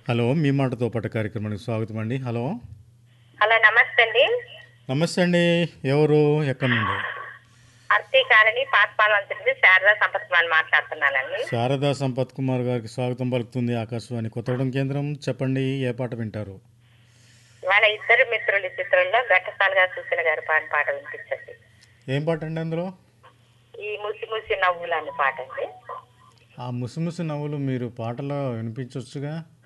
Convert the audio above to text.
Hello మీ మాటతో పాటు కార్యక్రమానికి స్వాగతం అండి. హలో హలో నమస్తే అండి. నమస్తే అండి. ఎవరు ఎక్కడి నుండి? అర్తి కాలనీ పాతపాలెం శారదా సంపత్ కుమార్ మాట్లాడుతున్నానండి. శారదా సంపత్ కుమార్ గారికి స్వాగతం పలుకుతుంది ఆకాశవాణి కొత్తగూడెం కేంద్రం. చెప్పండి, ఏ పాట వింటారు? ఇవాళ ఇద్దరు మిత్రులు చిత్రంలో ఘట్టసాలుగా సుశీల గారి పాట వినిపించండి. ఏం పాట అండి అందులో? ఈ ముసి ముసి నవ్వులు అనే పాట అండి. ఆ ముసిముసి నవ్వులు మీరు పాటలో వినిపించవచ్చుగా.